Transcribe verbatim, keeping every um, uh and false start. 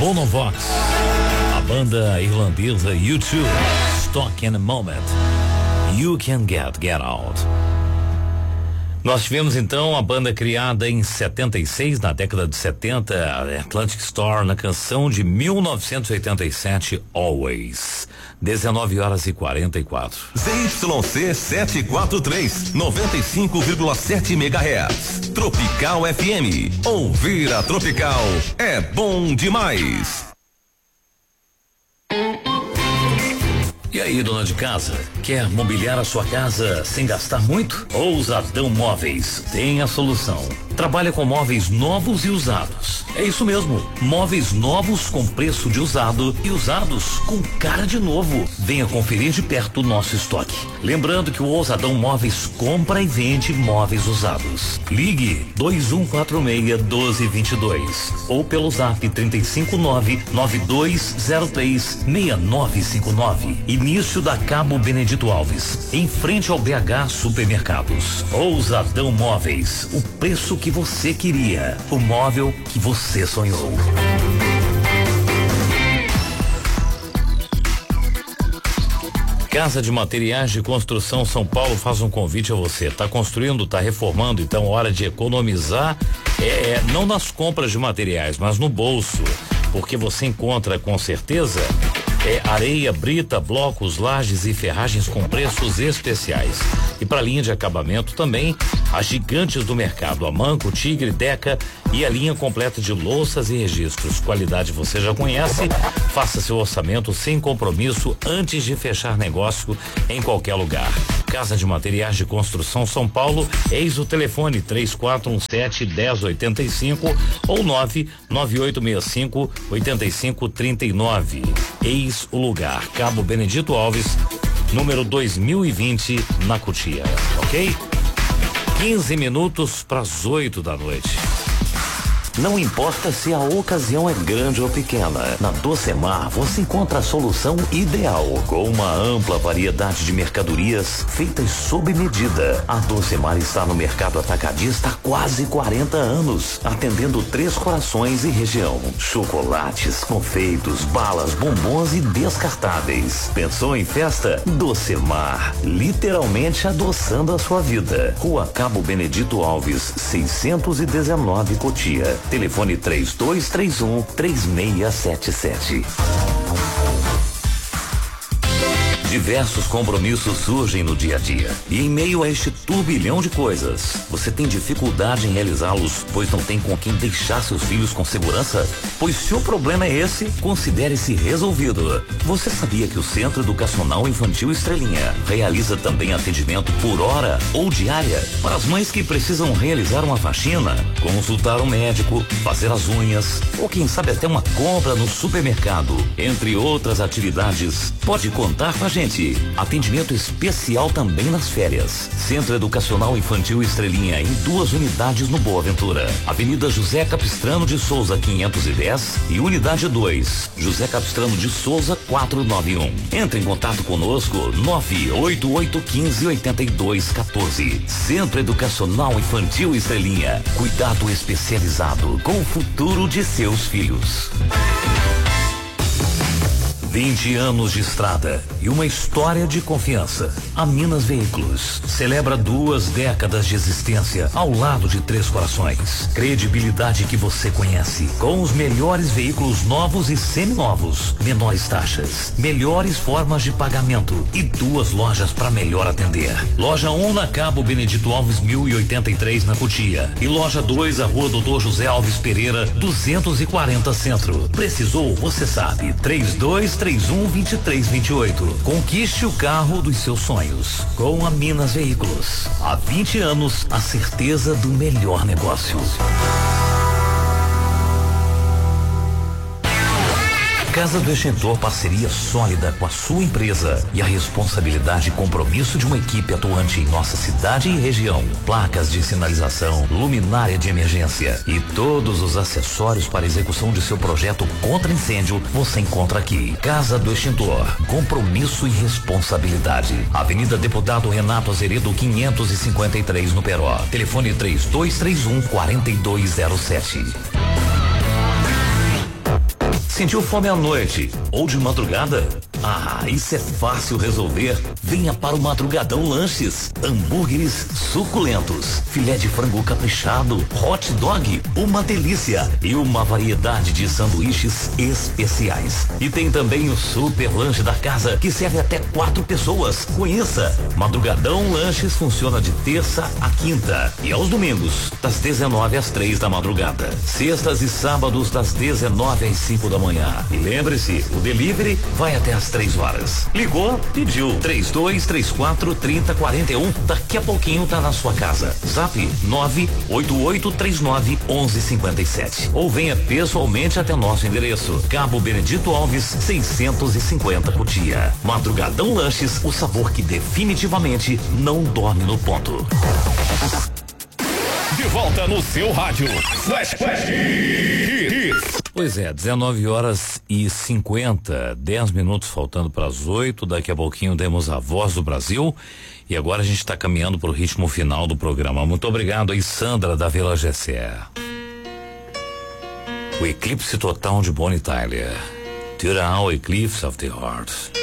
Bonovox, a banda irlandesa U dois, Stuck in a Moment, You Can Get, Get Out. Nós tivemos então a banda criada em setenta e seis, na década de setenta, a Atlantic Starr, na canção de mil novecentos e oitenta e sete, Always. dezenove horas e quarenta e quatro. Z Y C setecentos e quarenta e três, noventa e cinco vírgula sete megahertz. Tropical F M. Ouvir a Tropical é bom demais. E aí, dona de casa, quer mobiliar a sua casa sem gastar muito? Ousadão Móveis tem a solução. Trabalha com móveis novos e usados. É isso mesmo, móveis novos com preço de usado e usados com cara de novo. Venha conferir de perto o nosso estoque. Lembrando que o Ousadão Móveis compra e vende móveis usados. Ligue dois um quatro seis, um dois dois dois ou pelo zap três cinco nove, nove dois zero três, seis nove cinco nove. Início da Cabo Benedito Alves, em frente ao B H Supermercados. Ousadão Móveis, o preço que você queria, o móvel que você sonhou. Casa de Materiais de Construção São Paulo faz um convite a você. Tá construindo, tá reformando, então hora de economizar, é, é não nas compras de materiais, mas no bolso, porque você encontra com certeza é areia, brita, blocos, lajes e ferragens com preços especiais. E para linha de acabamento também, as gigantes do mercado, a Manco, Tigre, Deca e a linha completa de louças e registros. Qualidade você já conhece. Faça seu orçamento sem compromisso antes de fechar negócio em qualquer lugar. Casa de Materiais de Construção São Paulo, eis o telefone três quatro um sete, um zero oito cinco ou nove nove oito seis cinco, oito cinco três nove. Eis o lugar, Cabo Benedito Alves, número dois mil e vinte, na Cotia, ok? quinze minutos para as oito da noite. Não importa se a ocasião é grande ou pequena, na Docemar você encontra a solução ideal, com uma ampla variedade de mercadorias feitas sob medida. A Docemar está no mercado atacadista há quase quarenta anos, atendendo Três Corações e região. Chocolates, confeitos, balas, bombons e descartáveis. Pensou em festa? Docemar, literalmente adoçando a sua vida. Rua Cabo Benedito Alves, seiscentos e dezenove, Cotia. Telefone três dois três um, três seis sete sete. Diversos compromissos surgem no dia a dia. E em meio a este turbilhão de coisas, você tem dificuldade em realizá-los, pois não tem com quem deixar seus filhos com segurança? Pois se o problema é esse, considere-se resolvido. Você sabia que o Centro Educacional Infantil Estrelinha realiza também atendimento por hora ou diária para as mães que precisam realizar uma faxina, consultar um médico, fazer as unhas ou quem sabe até uma compra no supermercado, entre outras atividades? Pode contar com a gente. Atendimento especial também nas férias. Centro Educacional Infantil Estrelinha em duas unidades no Boa Ventura. Avenida José Capistrano de Souza quinhentos e dez e unidade dois, José Capistrano de Souza quatrocentos e noventa e um. Entre em contato conosco nove oito oito um cinco, oito dois um quatro. Centro Educacional Infantil Estrelinha. Cuidado especializado com o futuro de seus filhos. vinte anos de estrada e uma história de confiança. A Minas Veículos celebra duas décadas de existência ao lado de Três Corações. Credibilidade que você conhece, com os melhores veículos novos e seminovos, menores taxas, melhores formas de pagamento e duas lojas para melhor atender. Loja um na Cabo Benedito Alves mil e oitenta e três na Cotia e loja dois a Rua Doutor José Alves Pereira duzentos e quarenta Centro. Precisou? Você sabe. três dois três um, dois três dois oito. Conquiste o carro dos seus sonhos com a Minas Veículos. Há vinte anos, a certeza do melhor negócio. Casa do Extintor, parceria sólida com a sua empresa e a responsabilidade e compromisso de uma equipe atuante em nossa cidade e região. Placas de sinalização, luminária de emergência e todos os acessórios para execução de seu projeto contra incêndio você encontra aqui. Casa do Extintor, compromisso e responsabilidade. Avenida Deputado Renato Azeredo quinhentos e cinquenta e três no Peró. Telefone três dois três um, quatro dois zero sete. Sentiu fome à noite ou de madrugada? Ah, isso é fácil resolver. Venha para o Madrugadão Lanches. Hambúrgueres suculentos, filé de frango caprichado, hot dog, uma delícia e uma variedade de sanduíches especiais. E tem também o super lanche da casa que serve até quatro pessoas. Conheça. Madrugadão Lanches funciona de terça a quinta e aos domingos das dezenove às três da madrugada. Sextas e sábados das dezenove às cinco da manhã. E lembre-se, o delivery vai até às três horas. Ligou, pediu. três dois três quatro, trinta quarenta e um. Daqui a pouquinho tá na sua casa. Zap nove oito oito três nove onze cinquenta e sete. Ou venha pessoalmente até nosso endereço. Cabo Benedito Alves, seiscentos e cinquenta Cotia. Madrugadão Lanches, o sabor que definitivamente não dorme no ponto. De volta no seu rádio. Flash, flash. Pois é, dezenove horas e cinquenta, dez minutos faltando para as oito. Daqui a pouquinho temos a Voz do Brasil. E agora a gente está caminhando para o ritmo final do programa. Muito obrigado aí, Sandra da Vila Gessé. O eclipse total de Bonnie Tyler. Total Eclipse of the Heart.